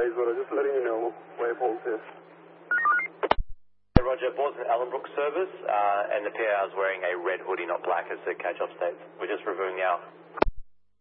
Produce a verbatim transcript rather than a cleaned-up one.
Bayswater. Just letting you know where Paul's here. Roger, board's an Ellenbrook service, uh, and the P R is wearing a red hoodie, not black, as the catch-off states. We're just reviewing now.